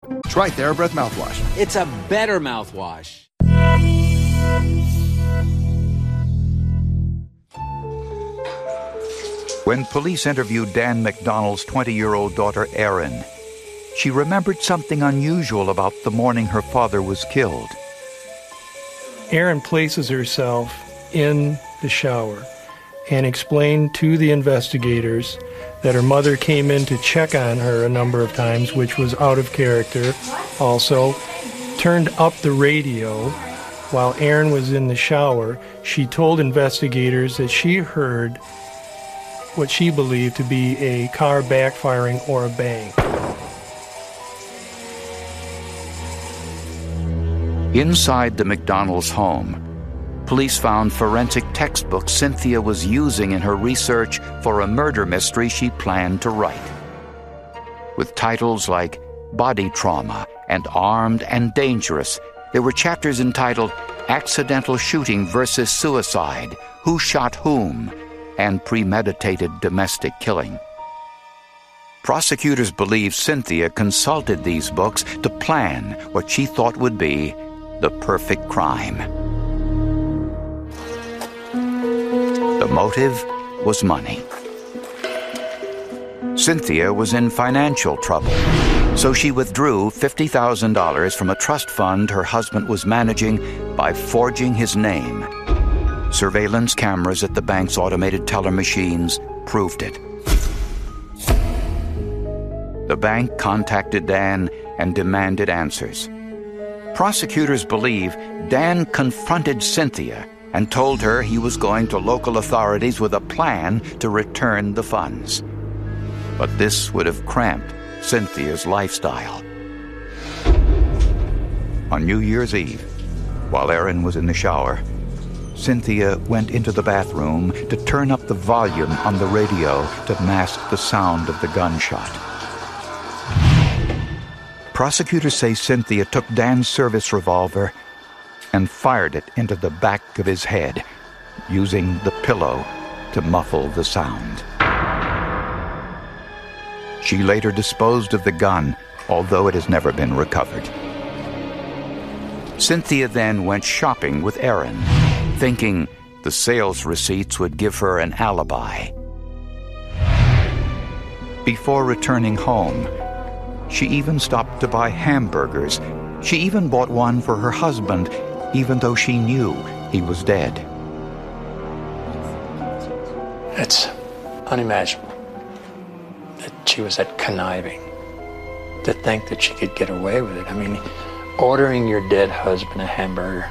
Try TheraBreath mouthwash. It's a better mouthwash. When police interviewed Dan McDonnell's 20-year-old daughter, Erin, she remembered something unusual about the morning her father was killed. Erin places herself in the shower and explained to the investigators that her mother came in to check on her a number of times, which was out of character. Also, turned up the radio while Erin was in the shower. She told investigators that she heard what she believed to be a car backfiring or a bang. Inside the McDonnell's home, police found forensic textbooks Cynthia was using in her research for a murder mystery she planned to write. With titles like Body Trauma and Armed and Dangerous, there were chapters entitled Accidental Shooting versus Suicide, Who Shot Whom, and Premeditated Domestic Killing. Prosecutors believe Cynthia consulted these books to plan what she thought would be the perfect crime. The motive was money. Cynthia was in financial trouble, so she withdrew $50,000 from a trust fund her husband was managing by forging his name. Surveillance cameras at the bank's automated teller machines proved it. The bank contacted Dan and demanded answers. Prosecutors believe Dan confronted Cynthia and told her he was going to local authorities with a plan to return the funds. But this would have cramped Cynthia's lifestyle. On New Year's Eve, while Erin was in the shower, Cynthia went into the bathroom to turn up the volume on the radio to mask the sound of the gunshot. Prosecutors say Cynthia took Dan's service revolver and fired it into the back of his head, using the pillow to muffle the sound. She later disposed of the gun, although it has never been recovered. Cynthia then went shopping with Erin, thinking the sales receipts would give her an alibi. Before returning home, she even stopped to buy hamburgers. She even bought one for her husband, even though she knew he was dead. It's unimaginable that she was that conniving, to think that she could get away with it. I mean, ordering your dead husband a hamburger.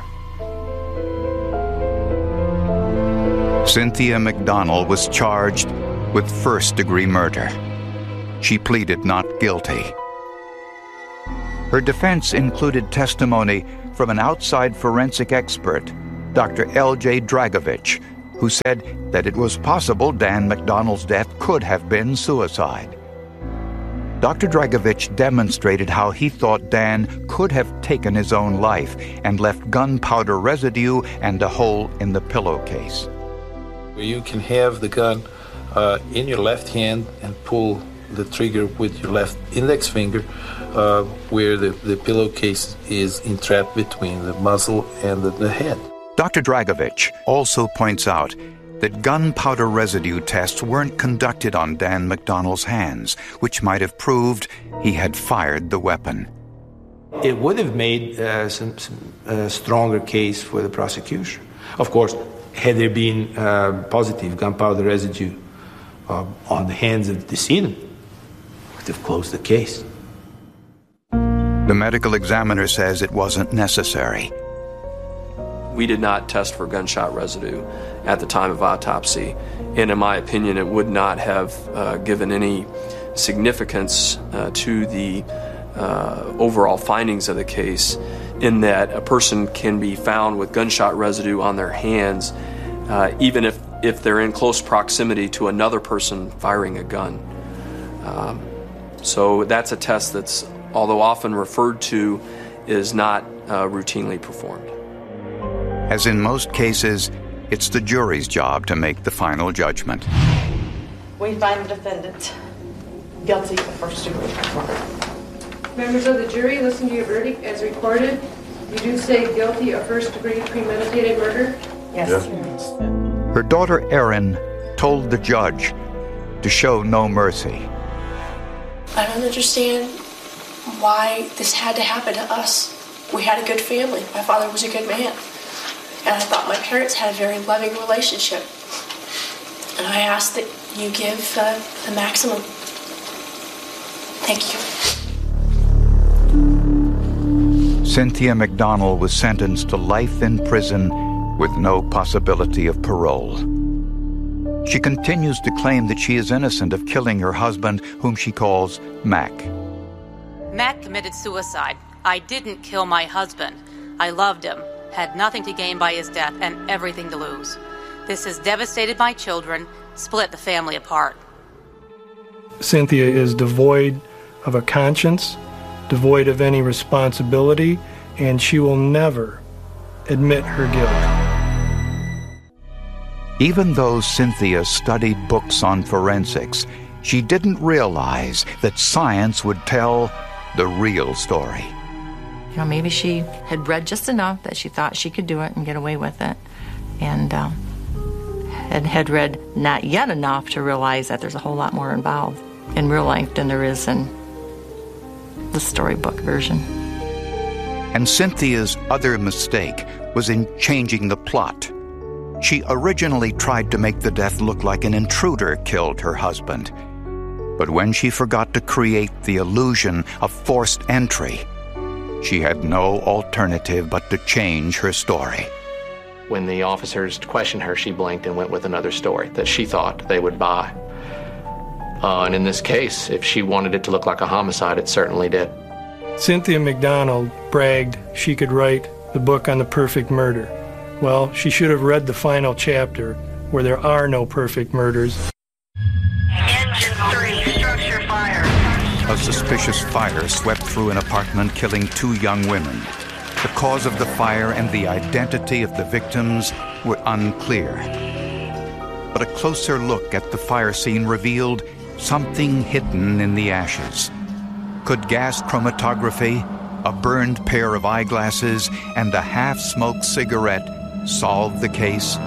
Cynthia McDonnell was charged with first-degree murder. She pleaded not guilty. Her defense included testimony from an outside forensic expert, Dr. L.J. Dragovich, who said that it was possible Dan McDonnell's death could have been suicide. Dr. Dragovich demonstrated how he thought Dan could have taken his own life and left gunpowder residue and a hole in the pillowcase. You can have the gun in your left hand and pull the trigger with your left index finger, where the pillowcase is entrapped between the muzzle and the head. Dr. Dragovich also points out that gunpowder residue tests weren't conducted on Dan McDonnell's hands, which might have proved he had fired the weapon. It would have made some stronger case for the prosecution. Of course, had there been positive gunpowder residue on the hands of the decedent, would have closed the case. The medical examiner says it wasn't necessary. We did not test for gunshot residue at the time of autopsy, and in my opinion, it would not have given any significance to the overall findings of the case, in that a person can be found with gunshot residue on their hands even if they're in close proximity to another person firing a gun. So that's a test that's, although often referred to, is not routinely performed. As in most cases, it's the jury's job to make the final judgment. We find the defendant guilty of first-degree murder. Members of the jury, listen to your verdict as recorded. You do say guilty of first-degree premeditated murder? Yes. Her daughter Erin told the judge to show no mercy. I don't understand why this had to happen to us. We had a good family. My father was a good man. And I thought my parents had a very loving relationship. And I ask that you give the maximum. Thank you. Cynthia McDonald was sentenced to life in prison with no possibility of parole. She continues to claim that she is innocent of killing her husband, whom she calls Mac. Mac committed suicide. I didn't kill my husband. I loved him, had nothing to gain by his death, and everything to lose. This has devastated my children, split the family apart. Cynthia is devoid of a conscience, devoid of any responsibility, and she will never admit her guilt. Even though Cynthia studied books on forensics, she didn't realize that science would tell the real story. You know, maybe she had read just enough that she thought she could do it and get away with it, and had read not yet enough to realize that there's a whole lot more involved in real life than there is in the storybook version. And Cynthia's other mistake was in changing the plot. She originally tried to make the death look like an intruder killed her husband. But when she forgot to create the illusion of forced entry, she had no alternative but to change her story. When the officers questioned her, she blinked and went with another story that she thought they would buy. And in this case, if she wanted it to look like a homicide, it certainly did. Cynthia McDonald bragged she could write the book on the perfect murder. Well, she should have read the final chapter, where there are no perfect murders. Engine 3, structure fire. A suspicious fire swept through an apartment, killing 2 young women. The cause of the fire and the identity of the victims were unclear. But a closer look at the fire scene revealed something hidden in the ashes. Could gas chromatography, a burned pair of eyeglasses, and a half-smoked cigarette solve the case?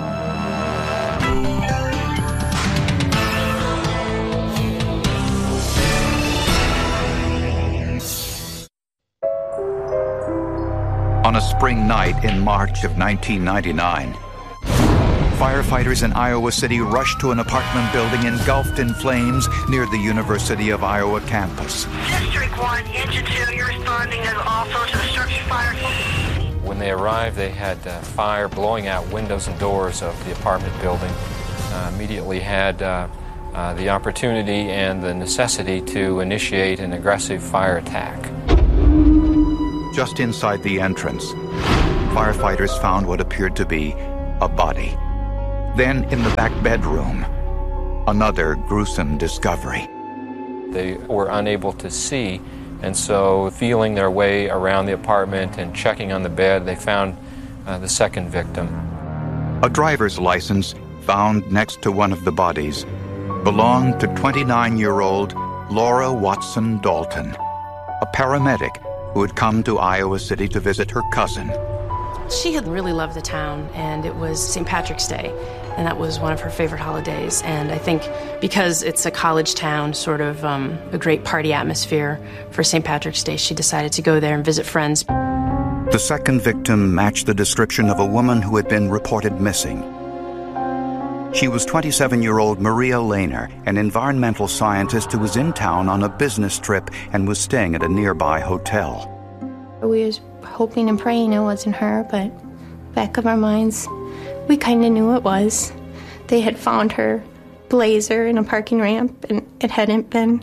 On a spring night in March of 1999, firefighters in Iowa City rushed to an apartment building engulfed in flames near the University of Iowa campus. District 1, Engine 2, you're responding also to the structure fire. When they arrived, they had fire blowing out windows and doors of the apartment building. Immediately had the opportunity and the necessity to initiate an aggressive fire attack. Just inside the entrance, firefighters found what appeared to be a body. Then, in the back bedroom, another gruesome discovery. They were unable to see, and so feeling their way around the apartment and checking on the bed, they found the second victim. A driver's license found next to one of the bodies belonged to 29-year-old Laura Watson Dalton, a paramedic who had come to Iowa City to visit her cousin. She had really loved the town, and it was St. Patrick's Day, and that was one of her favorite holidays. And I think because it's a college town, sort of a great party atmosphere for St. Patrick's Day, she decided to go there and visit friends. The second victim matched the description of a woman who had been reported missing. She was 27-year-old Maria Lehner, an environmental scientist who was in town on a business trip and was staying at a nearby hotel. We was hoping and praying it wasn't her, but back of our minds, we kind of knew it was. They had found her Blazer in a parking ramp, and it hadn't been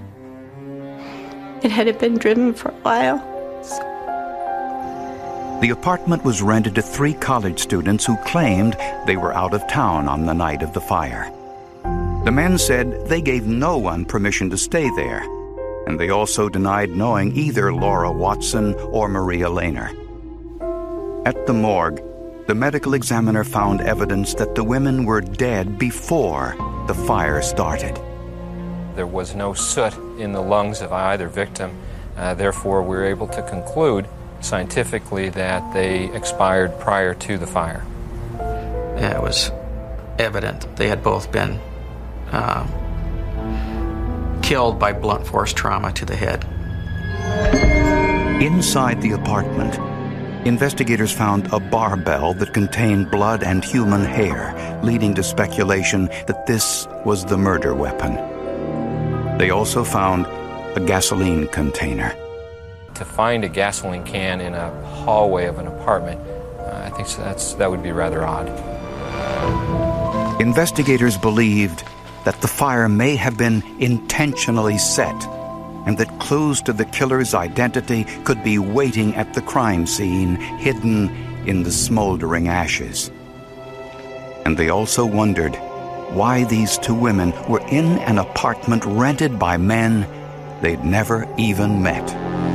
driven for a while. The apartment was rented to 3 college students who claimed they were out of town on the night of the fire. The men said they gave no one permission to stay there, and they also denied knowing either Laura Watson or Maria Lehner. At the morgue, the medical examiner found evidence that the women were dead before the fire started. There was no soot in the lungs of either victim, Therefore, we were able to conclude scientifically that they expired prior to the fire. It was evident they had both been killed by blunt force trauma to the head. Inside the apartment, investigators found a barbell that contained blood and human hair, leading to speculation that this was the murder weapon. They also found a gasoline container. To find a gasoline can in a hallway of an apartment, I think that would be rather odd. Investigators believed that the fire may have been intentionally set, and that clues to the killer's identity could be waiting at the crime scene, hidden in the smoldering ashes. And they also wondered why these two women were in an apartment rented by men they'd never even met.